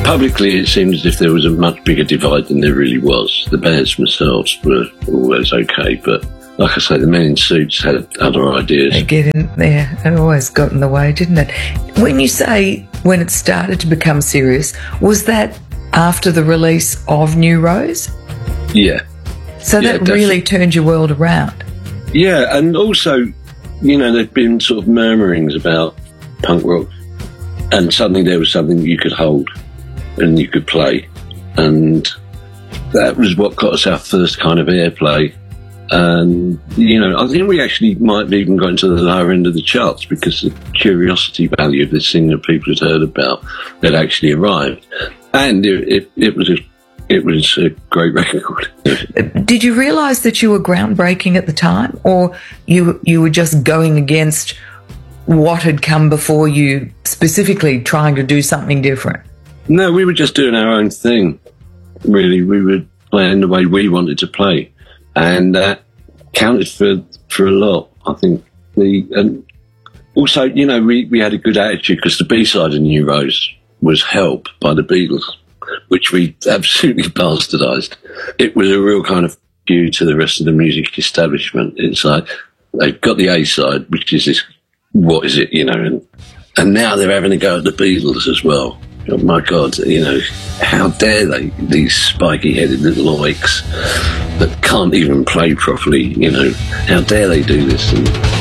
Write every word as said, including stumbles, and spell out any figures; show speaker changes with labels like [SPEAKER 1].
[SPEAKER 1] Publicly, it seemed as if there was a much bigger divide than there really was. The bands themselves were always okay, but like I say, the men in suits had other ideas.
[SPEAKER 2] They get in there. It always got in the way, didn't it? When you say when it started to become serious, was that after the release of New Rose?
[SPEAKER 1] Yeah.
[SPEAKER 2] So
[SPEAKER 1] yeah,
[SPEAKER 2] that
[SPEAKER 1] definitely.
[SPEAKER 2] really turned your world around.
[SPEAKER 1] Yeah, and also, you know, there'd been sort of murmurings about punk rock, and suddenly there was something you could hold and you could play, and that was what got us our first kind of airplay. And, you know, I think we actually might have even got into the lower end of the charts because the curiosity value of this thing that people had heard about had actually arrived. And it, it, it was a, it was a great record.
[SPEAKER 2] Did you realise that you were groundbreaking at the time, or you you were just going against what had come before you, specifically trying to do something different?
[SPEAKER 1] No, we were just doing our own thing, really. We were playing the way we wanted to play. And that counted for, for a lot, I think. The and also, you know, we, we had a good attitude because the B-side of New Rose was Help by the Beatles, which we absolutely bastardised. It was a real kind of cue to the rest of the music establishment. It's like they've got the A-side, which is this, what is it, you know, and, and now they're having a go at the Beatles as well. Oh my God, you know, how dare they, these spiky-headed little oiks that can't even play properly, you know, how dare they do this? And